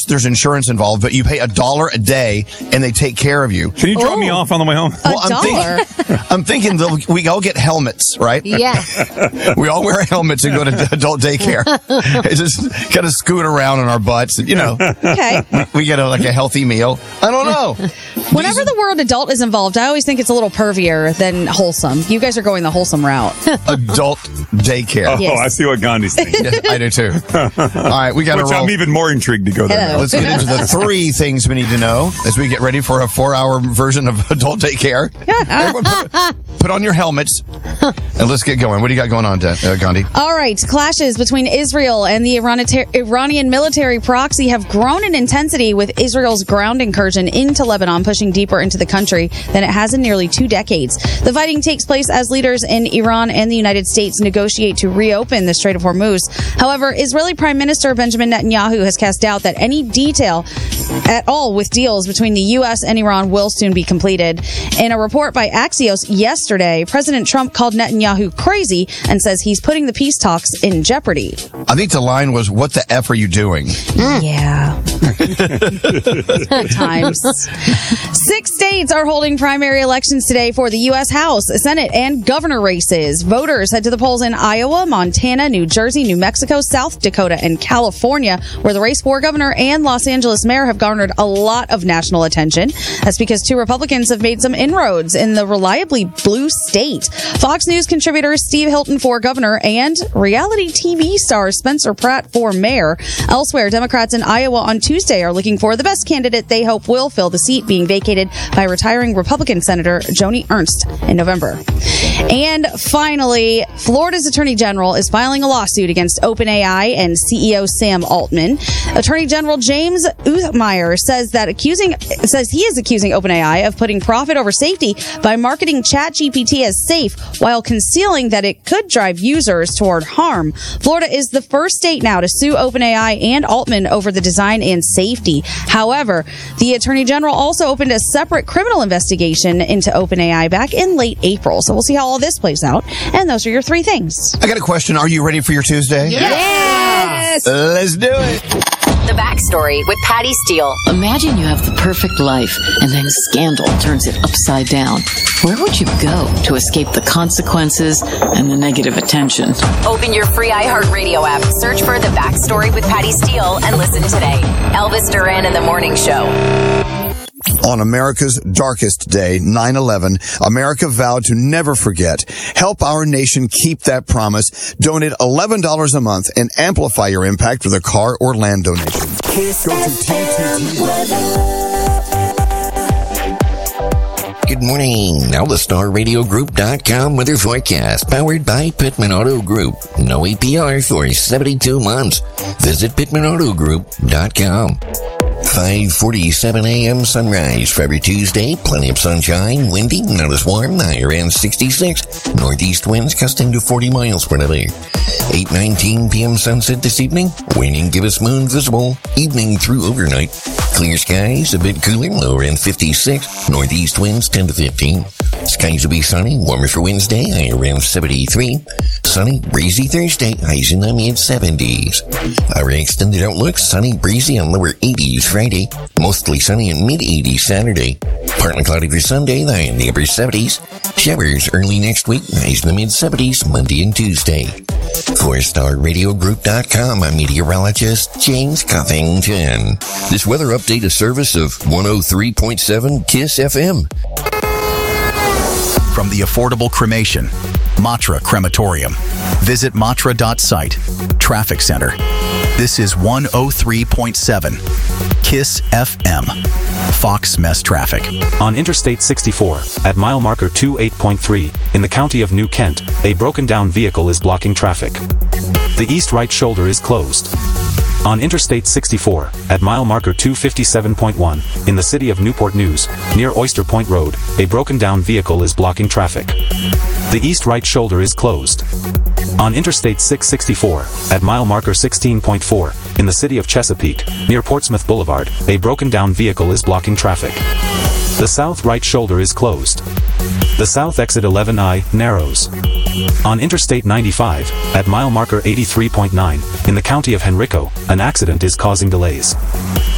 there's insurance involved, but you pay $1 a day and they take care of you. Can you drop me off on the way home? I'm thinking we all get helmets, right? Yeah. We all wear helmets and go to adult daycare. It's just kind of scoot around on our butts. And, Okay. we get a healthy meal. I don't know. Whenever the word adult is involved, I always think it's a little pervier than wholesome. You guys are going the wholesome route. Adult daycare. Oh, Yes. I see what Gandhi's thinking. Yes, I do too. All right, we got to Which roll. I'm even more intrigued to go there now. Let's get into the 3 things we need to know as we get ready for a 4-hour version of adult daycare. Everyone put on your helmets and let's get going. What do you got going on, Gandhi? All right. Clashes between Israel and the Iranian military proxy have grown in intensity, with Israel's ground incursion into Lebanon pushing deeper into the country than it has in nearly 2 decades. The fighting takes place as leaders in Iran and the United States negotiate to reopen the Strait of Hormuz. However, Israeli Prime Minister Benjamin Netanyahu has cast doubt that any detail at all with deals between the U.S. and Iran will soon be completed. In a report by Axios yesterday, President Trump called Netanyahu crazy and says he's putting the peace talks in jeopardy. I think the line was, "What the F are you doing?" Yeah. Times. 6 states are holding primary elections today for the U.S. House, Senate, and governor races. Voters head to the polls in Iowa, Montana, New Jersey, New Mexico, South Dakota, and California, where the race for governor and Los Angeles mayor have garnered a lot of national attention. That's because 2 Republicans have made some inroads in the reliably blue state. Fox News contributor Steve Hilton for governor and reality TV star Spencer Pratt for mayor. Elsewhere, Democrats in Iowa on Tuesday are looking for the best candidate they hope will fill the seat being vacated by retiring Republican Senator Joni Ernst in November. And finally, Florida's Attorney General is filing a lawsuit against OpenAI and CEO Sam Altman. Attorney General James Uthmeier says he is accusing OpenAI of putting profit over safety by marketing ChatGPT as safe while concealing that it could drive users toward harm. Florida is the first state now to sue OpenAI and Altman over the design and safety. However, the Attorney General also opened a separate criminal investigation into OpenAI back in late April. So we'll see how all this plays out. And those are your 3 things. I got a question. Are you ready for your Tuesday? Yes! Let's do it. The Backstory with Patty Steele. Imagine you have the perfect life, and then scandal turns it upside down. Where would you go to escape the consequences and the negative attention? Open your free iHeartRadio app, search for The Backstory with Patty Steele, and listen today. Elvis Duran in the Morning Show. On America's darkest day, 9/11, America vowed to never forget. Help our nation keep that promise. Donate $11 a month and amplify your impact with a car or land donation. Go to TTT. Good morning. Now the StarRadioGroup.com weather forecast, powered by Pittman Auto Group. No APR for 72 months. Visit PittmanAutoGroup.com. 5:47 a.m. sunrise for every Tuesday. Plenty of sunshine, windy, not as warm. High around 66. Northeast winds gusting to 40 miles per hour. 8:19 p.m. sunset this evening. Waning gibbous moon visible. Evening through overnight. Clear skies, a bit cooler, low around 56. Northeast winds 10 to 15. Skies will be sunny, warmer for Wednesday, high around 73. Sunny, breezy Thursday, highs in the mid-70s. Our extended outlook, sunny, breezy on lower 80s Friday. Mostly sunny and mid-80s Saturday. Partly cloudy for Sunday, high in the upper 70s. Showers early next week, highs in the mid-70s Monday and Tuesday. For StarRadioGroup.com, I'm meteorologist James Cuffington. This weather update is service of 103.7 KISS FM. From the affordable cremation, Matra Crematorium. Visit matra.site. Traffic Center. This is 103.7 KISS FM. Fox Mess Traffic. On Interstate 64, at mile marker 28.3, in the county of New Kent, a broken-down vehicle is blocking traffic. The east right shoulder is closed. On Interstate 64, at mile marker 257.1, in the city of Newport News, near Oyster Point Road, a broken-down vehicle is blocking traffic. The east right shoulder is closed. On Interstate 664, at mile marker 16.4, in the city of Chesapeake, near Portsmouth Boulevard, a broken-down vehicle is blocking traffic. The south right shoulder is closed. The south exit 11I narrows. On Interstate 95, at mile marker 83.9, in the county of Henrico, an accident is causing delays.